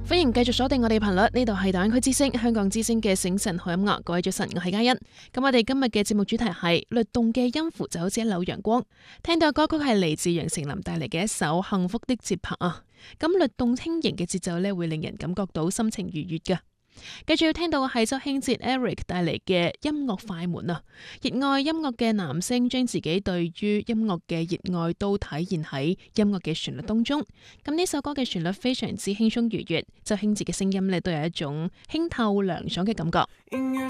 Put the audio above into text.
歡迎繼續鎖定我哋頻率，呢度係大灣區之聲香港之聲嘅醒晨好音樂。各位早晨，我係嘉欣。咁我哋今日嘅節目主題係律動嘅音符就好似一縷陽光。聽到嘅歌曲係嚟自楊丞琳帶嚟嘅一首幸福的節拍啊。咁律動輕盈嘅節奏呢，會令人感覺到心情愉悅㗎。繼續要聽到嘅係周興哲 Eric 帶嚟嘅音樂快門啊！熱愛音樂嘅男聲將自己對於音樂嘅熱愛都體現喺音樂嘅旋律當中。咁呢首歌嘅旋律非常之輕鬆愉悅，周興哲嘅聲音呢都有一種清透涼爽嘅感覺。 音樂